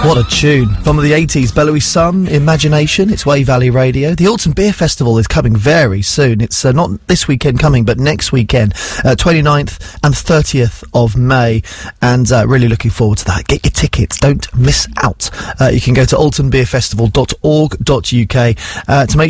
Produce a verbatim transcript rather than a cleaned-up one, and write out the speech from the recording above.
What a tune. From the eighties, Belowy Sun, Imagination, it's Way Valley Radio. The Alton Beer Festival is coming very soon. It's uh, not this weekend coming, but next weekend, uh, twenty-ninth and thirtieth of May, and uh, really looking forward to that. Get your tickets, don't miss out. Uh, you can go to alton beer festival dot org dot U K uh, to make